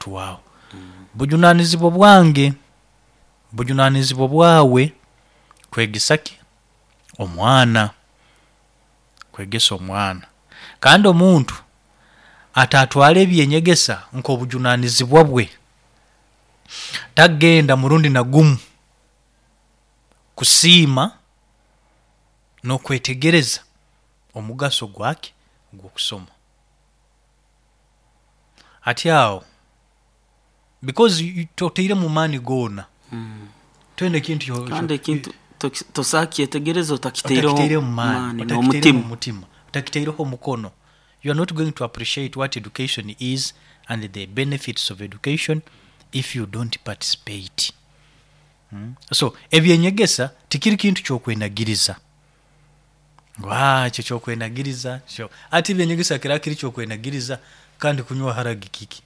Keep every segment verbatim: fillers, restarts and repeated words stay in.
omuntu waawe bujunanizibwa bwange bujunanizibwa bwawe kwegesa ki omwana kwegesa omwana kandi omuntu atatwala ebyenyegesa nko bujunanizibwa bwe tagenda murundi na gumu kusiima n'okwetegereza omugaso gwake gw'okusoma ati awo because toteire mu maani goona mm. twende kintu kandi kintu tosaki etegereza otakiteire mu maani n'omutima otakiteire ho mukono. You are not going to appreciate what education is and the benefits of education if you don't participate. Hmm? So ebyenyegesa tikiri kintu kyokwenagiriza waacho kyokwenagiriza sho ati ebyenyegesa kira kiri kyokwenagiriza kandi kunywa haragi kiki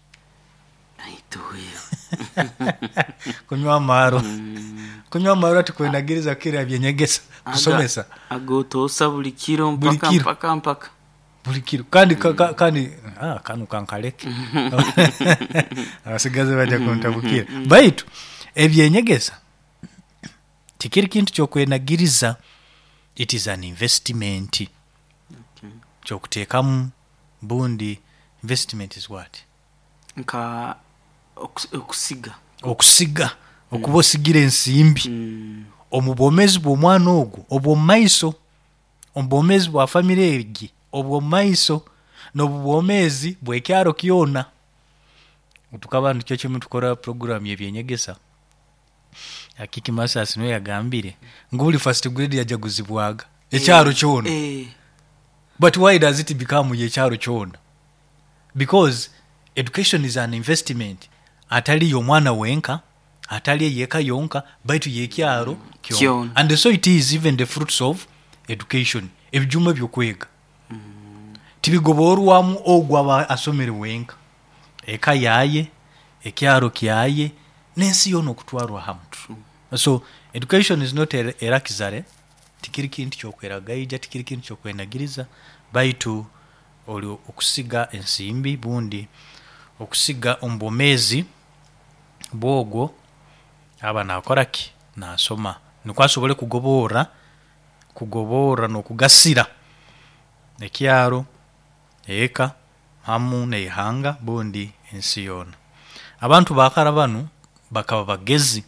aitoya kunywa maro mm. kunywa maro ati kwenagiriza kira ebyenyegesa kusomesa agotosa buli kiro mpaka mpaka mpaka buli kiro kandi mm. ka, kandi ah kanu kankaleke abasigaze baje kuntabukira baitu ebyenyegesa tikiri kintu kyokwenagiriza. It is an investment. Okay. Chokutekamu bundi investment is what? Nka okusiga. Okusiga. Okubosigira ensimbi. Mm. Omubomezi bw'omwana ogwo obw'omaiso. Omubomezi bwa family egi obw'omaiso n'obwomezi bw'ekyaro kyona. Utukaba ndikyo kimwe tukora program y'ebyenyegesa. Akiki Masasi no yagambire nguli first grade yajaguzibwaga ekyaro kyona. Eh. But why does it become ekyaro kyona? Because education is an investment. Atali yo mwana wenka, atali yeka yonka, baitu yekyaro kyona. And so it is even the fruits of education. Ebijuma byokwega. Mm. Tibigoborwamu ogwa asomere wenka. Eka yaye, ekyaro kyaye, nensi yono kutwarwa hamtu. So education is not erakizare tikiri kintu kyokweragaija tikiri kintu kyokwenagiriza baitu oli okusiga ensimbi bundi okusiga ombomezi bwogo aba nakoraki nasoma nikwasobole kugobora kugobora nokugasira ekyaro eka hamu neihanga bundi ensi yona. Abantu bakara banu bakaba bagezi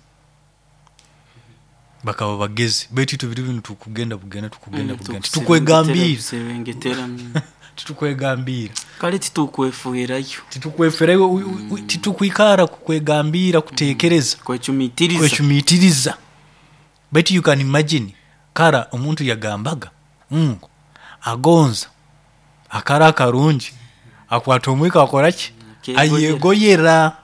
bakaba bagezi beti tubiri bintu tukugenda bugenda tukugenda bugenda tukwegambira sebengetera tukwegambira kale titukwefuirayo titukweferayo titukwikara kukwegambira kutekereza kwechumitiriza kwechumitiriza beti you can imagine kara omuntu yagambaga mm agonza akara karungi akwata omwika akoraki ayegoyera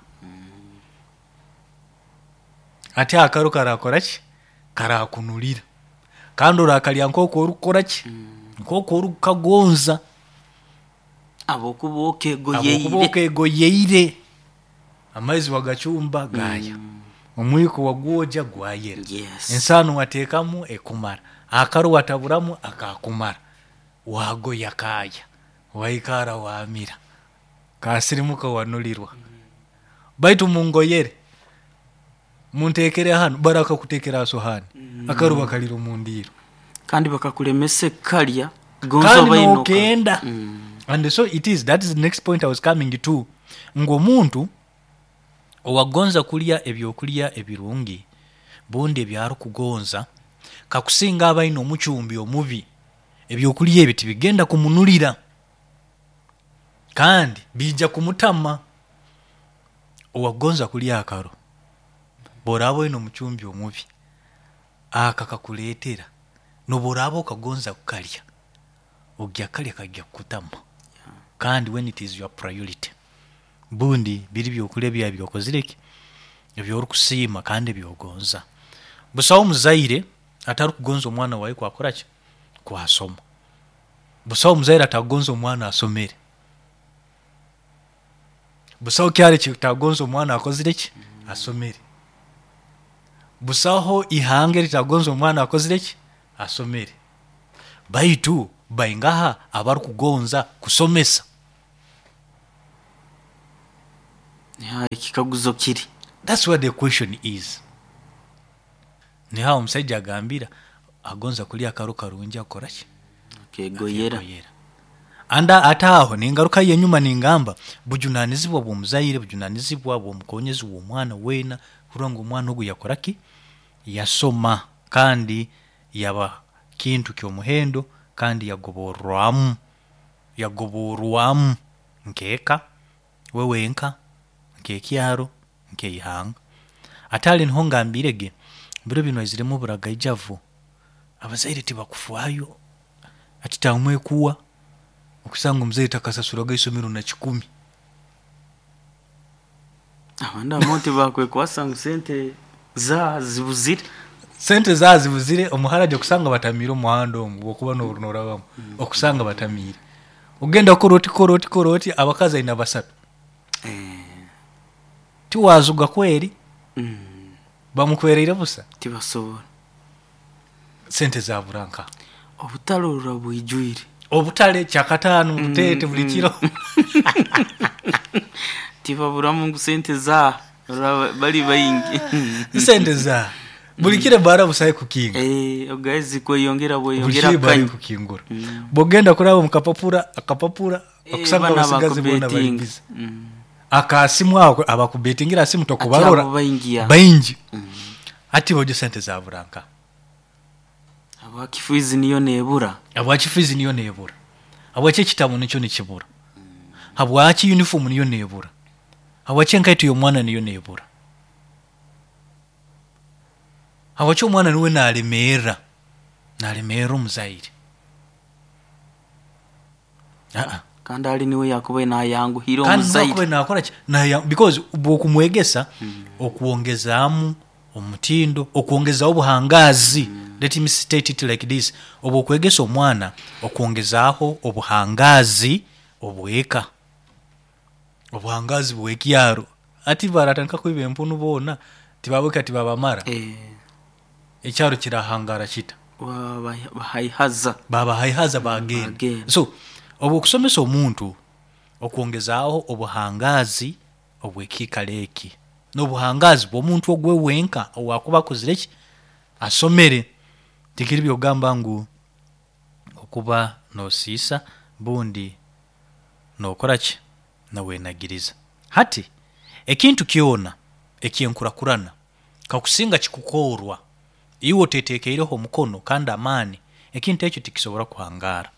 ati akaro karakoraki karakunulira kandi orakalya nkoko orukoraki nkoko orukagonza abokuboke goyeire abokuboke goyeire amaizi wagachumba gaya mm. omwiko wagwoja gwayera. Yes. Ensano watekamu ekumara akaro wataburamu akakumara wago yakaya waikara waamira kasirimuka wanulirwa mm. baitu mungoyere muntekere hano baraka kutekera sohani mm. akaruba kaliro mundiro kandi bakakulemese kalya gonzo bayino kenda mm. and so it is that is the next point I was coming to ngo muntu owagonza kulya ebyokulya ebirungi bonde byaro kugonza kakusinga abayino muchumbi omubi ebyokulya ebiti bigenda kumunulira kandi bija kumutama owagonza kulya akaro borabo ino muchumbi omubi aka kakuletera no borabo kagonza kukalya ogya kalya kajja kutama. Yeah. Kandi when it is your priority bundi biri byokulya bya byokozireki ebyo orukusima kandi byogonza busawo muzaire atari kugonza omwana wawe kwakoraki kwasoma busawo muzaire atagonza omwana asomere busawo kyale kitagonza omwana akozireki mm. asomere busaho ihange litagonza omwana akozireki asomere baitu baingaha abaru kugonza kusomesa ya kikaguzo kiri. That's what the question is. Ni hao omusajja agambira agonza kulya akaro karungi akoraki Kegoyera. anda ataho ningaruka yenyuma ningamba bujunanizibwa bw'omuzaire bujunanizibwa bw'omukonyezi w'omwana wena kurango omwana ogu yakoraki yasoma kandi yaba kintu ky'omuhendo kandi yagoborwamu yagoborwamu nkeka wewenka nkekyaro nkeyihanga atali niho ngambirege biro bino iziremu buraga ijavu abazaire tibakufayo ati tamwe kuwa okusanga omuzaire takasasuraga isomero na kikumi abanda monte bakwe kwasanga sente za zibuzire sente za zibuzire omuharaje kusanga batamira omuhando omu okuba n'orunora bamu okusanga batamira ugenda koroti koroti koroti abakaza ina basatu eh tiwazuga kweri mm. bamukwerera busa tibasobora sente za buranka obutalora bwijwire obutale kyakatano mutete buli kiro tibabura mungu sente za bali bayingi sente za buli kire bara busaye kukinga eh ogazi kweyongera boyongera kanyi kukingura bogenda kurabo mukapapura akapapura okusanga basigaze bona bayigiza akasimu ako abakubetingira simu tokubarora bayingi ati bojo sente za buranka abakifuizi niyo nebura abakifuizi niyo nebura abache kitamu nicho nikibura habwachi uniform niyo nebura abache nkaito yo mwana niyo nebura abache omwana niwe nalemera nalemera omuzaire a a kandi ali niwe yakuba na yangu hiro omuzaire kandi yakuba nakora ki na because bokumwegesa mm. okuongezamu omutindo okuongeza obuhangazi mm. let me state it like this obukwegesa omwana okuongezaho obuhangazi obweka obuhangazi bwekyaro ati baratanka kwibe empunu bona tibabweka tibabamara eh ekyaro kirahangara kita baba hayihaza baba hayihaza bagenda so obukusomesa omuntu okuongezaho obuhangazi obwekikaleki n'obuhangazi bw'omuntu ogwe wenka owakuba kuzireki asomere tikiri byogamba ngu okuba nosisa bundi nokoraki nawenagiriza hati ekintu kiona ekyenkurakurana kakusinga kikukorwa iwo tetekeireho mukono kandi amani ekintu ekyo tikisobora kuhangara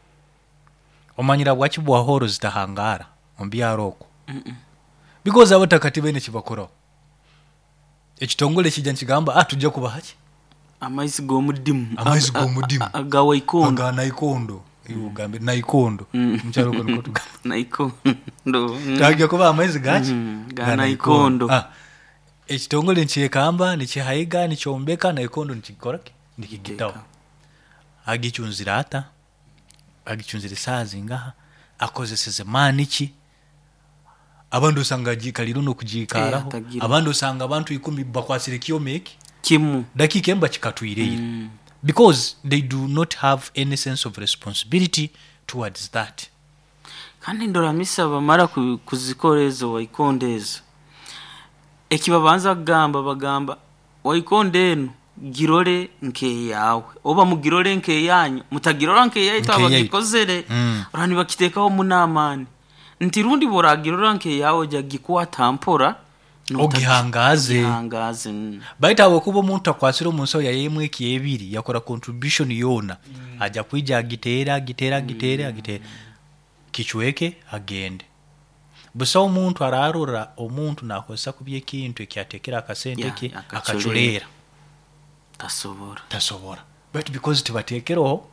omanyira bwaki bwahoro zitahangara ombyaroko mm -mm. because abatakati bene kibakoro ekitongole kijja nkigamba atujja kuba haki amaizi go mudimu amaizi go mudimu agawa ikondo aga naikondo yugambe naikondo mcharo ko nkotuga naikondo tajja kuba amaizi gachi ga naikondo ah ekitongole nkiyekamba nikihayiga nikyombeka naikondo nikikorake nikigitaho agichunzira ata agichunzira sazi ngaha akozeseze maniki abandu usanga jikaliro no kujikaraho e, abandu usanga abantu ikumi bakwasire kiyomeki kimu dakika emba kikatwirire mm. because they do not have any sense of responsibility towards that kandi ndora misa bamara kuzikorezo waikondezo ekibabanza gamba bagamba waikondeno girore nke yawe oba mugirore nke yanyu mutagirora nke yaito abagikozere mm. rani bakitekaho munamani ntirundi boragirora nke yawe jagikuwa tampora ogihangaze ogihangaze mm. baita abo kubo muntu akwasira omunso ya yemwe kiyebiri yakora contribution yona mm. aja kwija agitera agitera agitera agitera kichweke agende busa omuntu ararura omuntu nakosa kubye kintu ekyatekera akasente ke akachulera tasobora tasobora but because tibatekeroho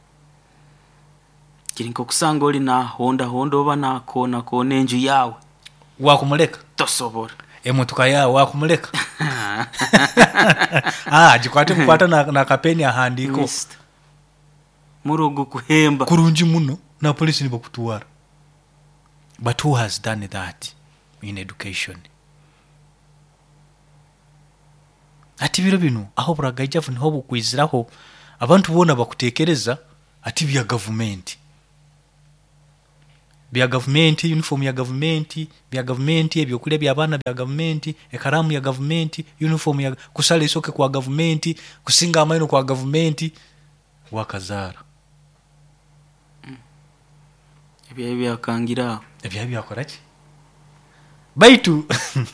kirinko kusanga oli na honda honda oba na kona kona enju yawe wakumuleka tasobora emotuka yawe wakumuleka ah jikwate kukwata na, na kapeni ahandiko murugo kuhemba kurunji muno na police nibo kutuwara but who has done that in education ati biro bino aho buragajavu niho bukwiziraho abantu bona bakutekereza ati bya government bya government, uniform ya government, bya government, ebyokulya by'abaana bya government, ekaramu ya government, uniform ya kusala isoke kwa government, kusinga amaino kwa government, wakazaara ebyo byakangira ebyo byakora ki baitu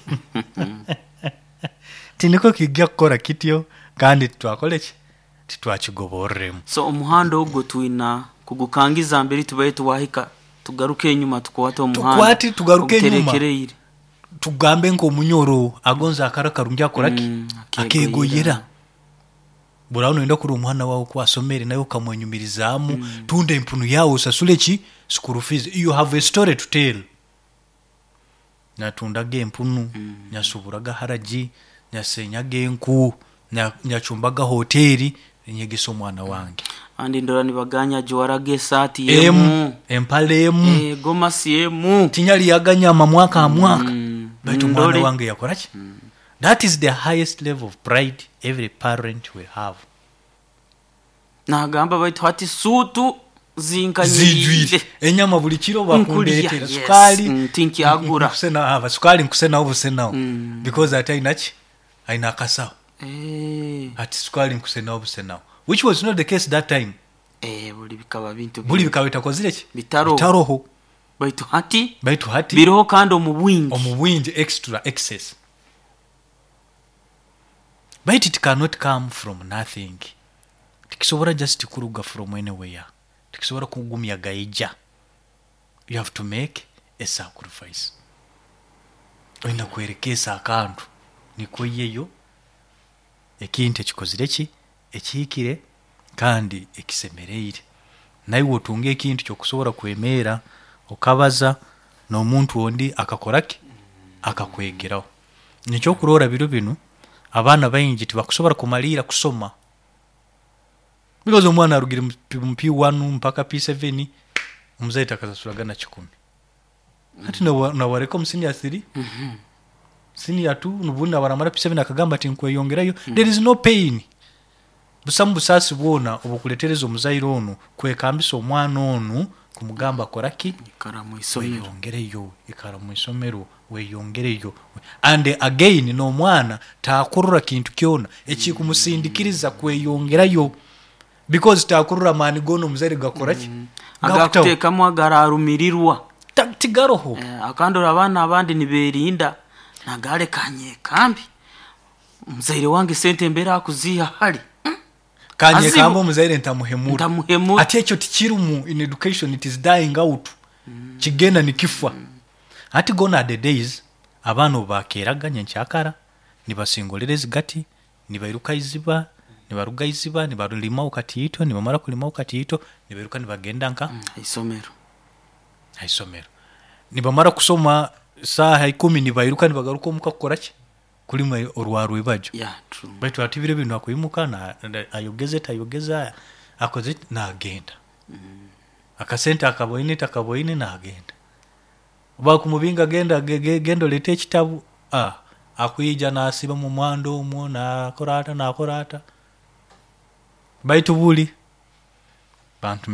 tiniko kijja kukora kityo kandi twakole ki titwakigoborremu. So omuhanda ogwo twina kugukangiza mbere tubaye tuwahika tugaruke enyuma tukwate omuhanda tukwate tugaruke enyuma oguterekereire tugambe nko omunyoro agonza akara karungi akora ki Mm, akegoyera buraho noenda kuri umuhanda wawe kwasomere nayo kamwenyumirizamu mm. tunda impunu yawo usasule ki school fees. You have a story to tell. Natundaga empunu mm. nyasuburaga haraji nyasenyaga enku nyachumbaga hoteli nyegesa omwana wange andi ndora nibaganya jwarage esati emu yemu empale emu e, gomasi yemu tinyali yaganyama mwaka mwaka mm. baitu omwana wange yakora ki mm. That is the highest level of pride every parent will have. Nagamba baitu hati sutu zinkanyirire enyama buli kiro bakundetera yes. sukali ntinki agura kusena ava sukali nkusena obusena mm. because that aina ki aina kasao eh ati sukali nkusena obusena which was not the case that time. eh buli bikaba bintu buli bikaweta kozire ki bitaro bitaroho baitu hati baitu hati biroho kandi omubwingi omubwingi extra excess. But it cannot come from nothing. Tikisobora just kuruga from anywhere. Tikisobora kugumya gaija. You have to make a sacrifice. Oina kwerekesa akantu niko yeyo ekinte kikozire ki ekikire kandi ekisemereire naye wotunga ekintu kyokusobora kwemera okabaza n'omuntu ondi akakora ki akakwegeraho. Nikyo kurora biro bino abana bayingi tibakusobora kumalira kusoma because omwana arugire mu P one mpaka P seven omuzayi takazasuraga na kikumi hati na na wareko senior three mhm senior two nubuna baramara P seven akagamba ati nkweyongerayo there is no pain busambu sasi bwona obukuletereza omuzayi rono kwekambisa omwana onu kumugamba koraki ikaramu isomero yongereyo ikaramu isomero weyongereyo and again no mwana takurura kintu kyona ekikumusindikiriza kweyongerayo because takurura mani gono muzari gakora ki mm. agakuteka mu agararumirirwa taktigaroho eh, akandora abana abandi niberinda nagare kanye kambi muzaire wange sente mbera akuziha hali mm? kanye kambo muzaire ntamuhemura ntamuhemura ati ekyo tikirumu in education it is dying out mm. kigenda nikifwa mm. ati gona the days abana bakeraganye ncyakara nibasingolere gati nibairuka iziba nibaruga iziba nibarulima ukatito nibamara kulima ukatito niberuka nibagenda nka mm, isomero isomero nibamara kusoma saa ikumi nibairuka nibagaruka muka kokora ki kulima orwaru ibajo yeah true baitu ati bire bintu akuyimuka na ayogeze tayogeza akoze na agenda mm. akasente akaboine takaboine na agenda bakumubinga genda gendo lete kitabu ah akuyija nasiba mu mwando omwo na korata na korata baitu buli bantu